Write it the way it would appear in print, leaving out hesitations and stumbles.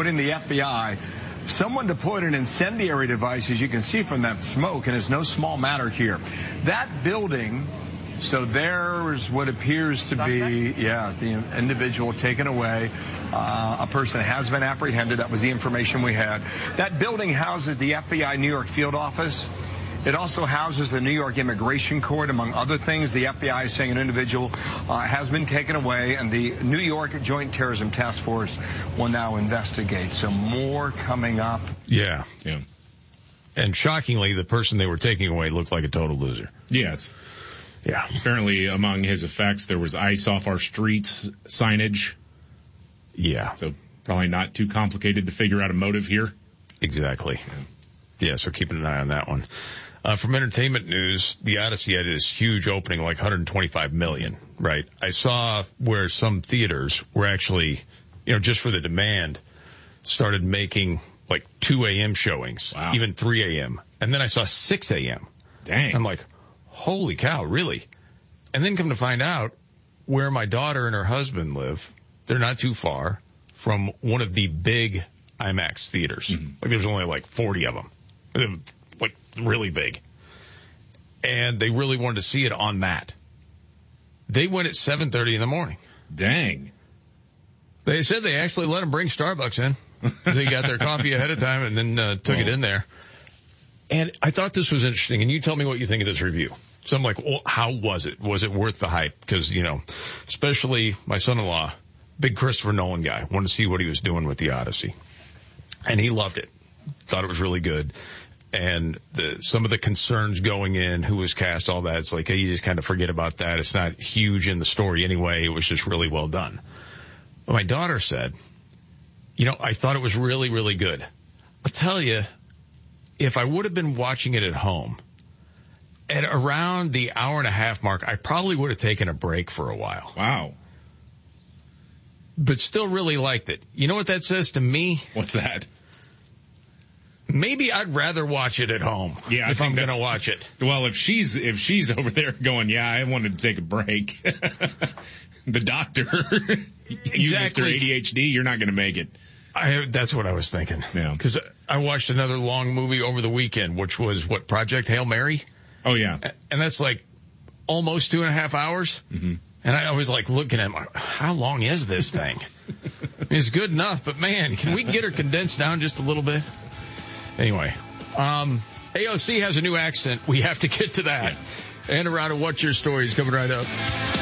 According to the FBI, someone deployed an incendiary device, as you can see from that smoke, and it's no small matter here. That building, so there's what appears to be, the individual taken away. A person has been apprehended. That was the information we had. That building houses the FBI New York field office. It also houses the New York Immigration Court, among other things. The FBI is saying an individual has been taken away, and the New York Joint Terrorism Task Force will now investigate. So more coming up. Yeah. And shockingly, the person they were taking away looked like a total loser. Yes. Yeah. Apparently, among his effects, there was "Ice Off Our Streets" signage. Yeah. So probably not too complicated to figure out a motive here. Exactly. Yeah, so keeping an eye on that one. From entertainment news, the Odyssey had this huge opening, like $125 million, right? I saw where some theaters were actually, just for the demand, started making like 2 a.m. showings, even 3 a.m. And then I saw 6 a.m. Dang. I'm like, holy cow, really? And then come to find out where my daughter and her husband live, they're not too far from one of the big IMAX theaters. Mm-hmm. Like there's only like 40 of them. Like really big. And they really wanted to see it on that. They went at 7:30 in the morning. Dang. They said they actually let them bring Starbucks in. They got their coffee ahead of time and then took it in there. And I thought this was interesting. And you tell me what you think of this review. So I'm like, well, how was it? Was it worth the hype? Because, especially my son-in-law, big Christopher Nolan guy, wanted to see what he was doing with the Odyssey. And he loved it. Thought it was really good. And some of the concerns going in, who was cast, all that, it's like, hey, you just kind of forget about that. It's not huge in the story anyway. It was just really well done. But my daughter said, I thought it was really, really good. I'll tell you, if I would have been watching it at home, at around the hour and a half mark, I probably would have taken a break for a while. Wow. But still really liked it. You know what that says to me? What's that? Maybe I'd rather watch it at home. Yeah, if I'm going to watch it. Well, if she's over there going, I wanted to take a break. The doctor, exactly. You, Mr. ADHD, you're not going to make it. That's what I was thinking. Yeah. Because I watched another long movie over the weekend, which was Project Hail Mary. Oh yeah. And that's like almost 2.5 hours. Mm-hmm. And I was like looking at him, how long is this thing? It's good enough, but man, can we get her condensed down just a little bit? Anyway, AOC has a new accent. We have to get to that. Yeah. And around What's Your Story is coming right up.